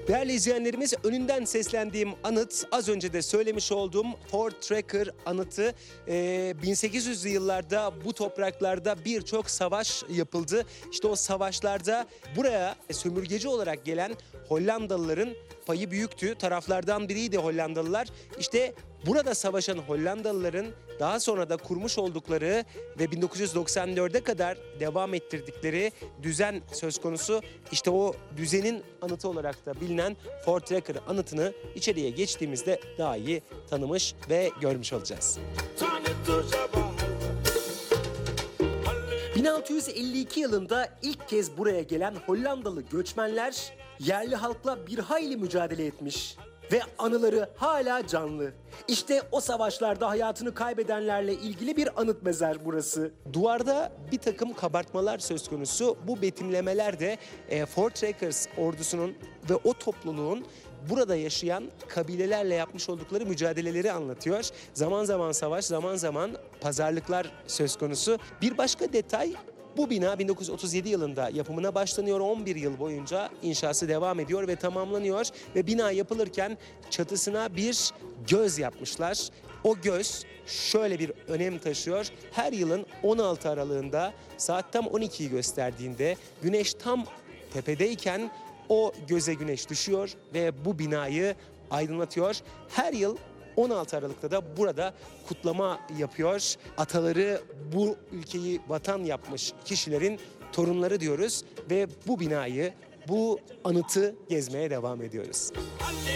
Değerli izleyenlerimiz, önünden seslendiğim anıt az önce de söylemiş olduğum Fort Tracker anıtı. 1800'lü yıllarda bu topraklarda birçok savaş yapıldı. İşte o savaşlarda buraya sömürgeci olarak gelen Hollandalıların payı büyüktü. Taraflardan biriydi Hollandalılar. İşte burada savaşan Hollandalıların daha sonra da kurmuş oldukları ve 1994'e kadar devam ettirdikleri düzen söz konusu. İşte o düzenin anıtı olarak da bilinen Fort Tracker anıtını içeriye geçtiğimizde daha iyi tanımış ve görmüş olacağız. 1652 yılında ilk kez buraya gelen Hollandalı göçmenler yerli halkla bir hayli mücadele etmiş ve anıları hala canlı. İşte o savaşlarda hayatını kaybedenlerle ilgili bir anıt mezar burası. Duvarda bir takım kabartmalar söz konusu. Bu betimlemeler de Fort Trackers ordusunun ve o topluluğun burada yaşayan kabilelerle yapmış oldukları mücadeleleri anlatıyor. Zaman zaman savaş, zaman zaman pazarlıklar söz konusu. Bir başka detay, bu bina 1937 yılında yapımına başlanıyor. 11 yıl boyunca inşası devam ediyor ve tamamlanıyor. Ve bina yapılırken çatısına bir göz yapmışlar. O göz şöyle bir önem taşıyor. Her yılın 16 aralığında saat tam 12'yi gösterdiğinde güneş tam tepedeyken o göze güneş düşüyor ve bu binayı aydınlatıyor. Her yıl 16 Aralık'ta da burada kutlama yapıyor. Ataları bu ülkeyi vatan yapmış kişilerin torunları diyoruz ve bu binayı, bu anıtı gezmeye devam ediyoruz.